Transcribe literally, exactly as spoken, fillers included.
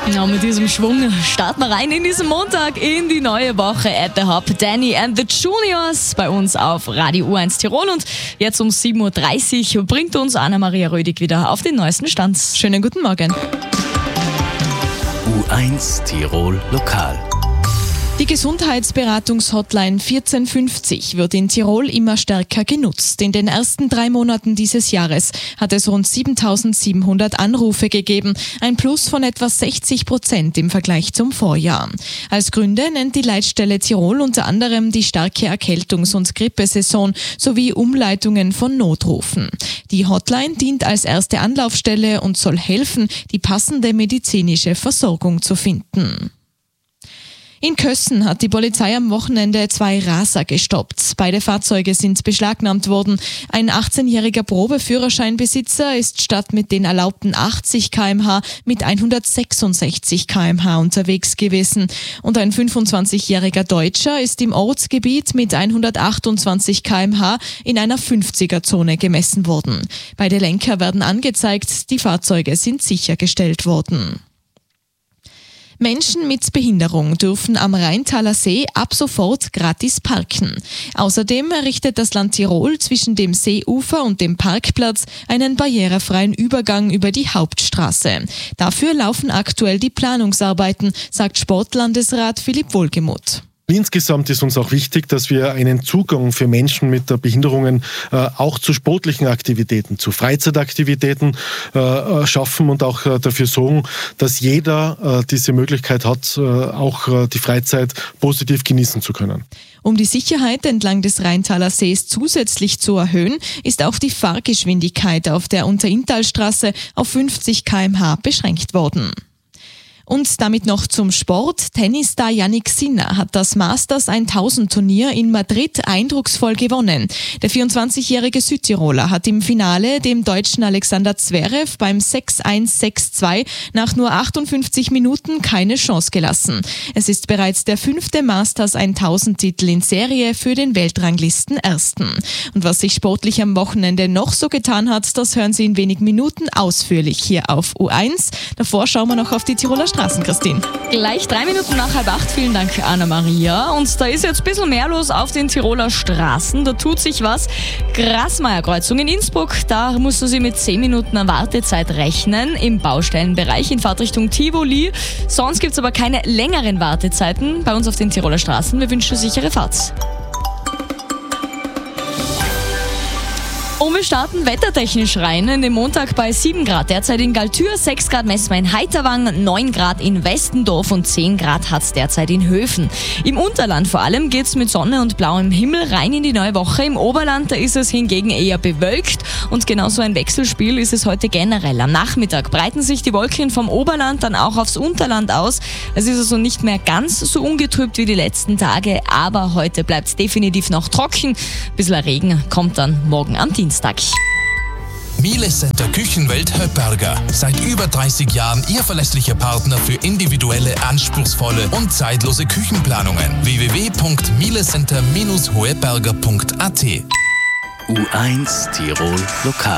Ja, mit diesem Schwung starten wir rein in diesen Montag, in die neue Woche at the Hub. Danny and the Juniors bei uns auf Radio U eins Tirol. Und jetzt um sieben Uhr dreißig bringt uns Anna-Maria Rödig wieder auf den neuesten Stand. Schönen guten Morgen. U eins Tirol Lokal. Die Gesundheitsberatungshotline vierzehn fünfzig wird in Tirol immer stärker genutzt. In den ersten drei Monaten dieses Jahres hat es rund siebentausendsiebenhundert Anrufe gegeben, ein Plus von etwa sechzig Prozent im Vergleich zum Vorjahr. Als Gründe nennt die Leitstelle Tirol unter anderem die starke Erkältungs- und Grippesaison sowie Umleitungen von Notrufen. Die Hotline dient als erste Anlaufstelle und soll helfen, die passende medizinische Versorgung zu finden. In Kössen hat die Polizei am Wochenende zwei Raser gestoppt. Beide Fahrzeuge sind beschlagnahmt worden. Ein achtzehnjähriger Probeführerscheinbesitzer ist statt mit den erlaubten achtzig Kilometer pro Stunde mit hundertsechsundsechzig Kilometer pro Stunde unterwegs gewesen. Und ein fünfundzwanzigjähriger Deutscher ist im Ortsgebiet mit hundertachtundzwanzig Kilometer pro Stunde in einer fünfziger-Zone gemessen worden. Beide Lenker werden angezeigt, die Fahrzeuge sind sichergestellt worden. Menschen mit Behinderung dürfen am Rheintaler See ab sofort gratis parken. Außerdem errichtet das Land Tirol zwischen dem Seeufer und dem Parkplatz einen barrierefreien Übergang über die Hauptstraße. Dafür laufen aktuell die Planungsarbeiten, sagt Sportlandesrat Philipp Wohlgemuth. Insgesamt ist uns auch wichtig, dass wir einen Zugang für Menschen mit Behinderungen äh, auch zu sportlichen Aktivitäten, zu Freizeitaktivitäten äh, schaffen und auch äh, dafür sorgen, dass jeder äh, diese Möglichkeit hat, äh, auch äh, die Freizeit positiv genießen zu können. Um die Sicherheit entlang des Rheintaler Sees zusätzlich zu erhöhen, ist auch die Fahrgeschwindigkeit auf der Unterinntalstraße auf fünfzig Kilometer pro Stunde beschränkt worden. Und damit noch zum Sport. Tennisstar Jannik Sinner hat das Masters tausend Turnier in Madrid eindrucksvoll gewonnen. Der vierundzwanzigjährige Südtiroler hat im Finale dem deutschen Alexander Zverev beim sechs eins sechs zwei nach nur achtundfünfzig Minuten keine Chance gelassen. Es ist bereits der fünfte Masters tausend Titel in Serie für den Weltranglisten-Ersten. Und was sich sportlich am Wochenende noch so getan hat, das hören Sie in wenigen Minuten ausführlich hier auf U eins. Davor schauen wir noch auf die Tiroler Straßen, Christine. Gleich drei Minuten nach halb acht. Vielen Dank, Anna-Maria. Und da ist jetzt ein bisschen mehr los auf den Tiroler Straßen. Da tut sich was. Grasmeyer-Kreuzung in Innsbruck, da musst du sie mit zehn Minuten Wartezeit rechnen im Baustellenbereich in Fahrtrichtung Tivoli. Sonst gibt es aber keine längeren Wartezeiten bei uns auf den Tiroler Straßen. Wir wünschen sichere Fahrt. Und wir starten wettertechnisch rein in den Montag bei sieben Grad. Derzeit in Galtür, sechs Grad messbar in Heiterwang, neun Grad in Westendorf und zehn Grad hat es derzeit in Höfen. Im Unterland vor allem geht es mit Sonne und blauem Himmel rein in die neue Woche. Im Oberland da ist es hingegen eher bewölkt und genauso ein Wechselspiel ist es heute generell. Am Nachmittag breiten sich die Wolken vom Oberland dann auch aufs Unterland aus. Es ist also nicht mehr ganz so ungetrübt wie die letzten Tage, aber heute bleibt es definitiv noch trocken. Ein bisschen Regen kommt dann morgen am Dienstag. Miele Center Küchenwelt Höpberger. Seit über dreißig Jahren Ihr verlässlicher Partner für individuelle, anspruchsvolle und zeitlose Küchenplanungen. w w w punkt mielecenter Bindestrich hoeberger punkt a t U eins Tirol Lokal.